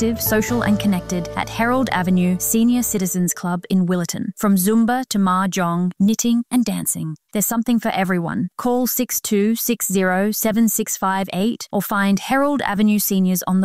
active, social and connected at Herald Avenue Senior Citizens Club in Willetton. From Zumba to Mahjong, knitting and dancing. There's something for everyone. Call 6260 7658 or find Herald Avenue Seniors on the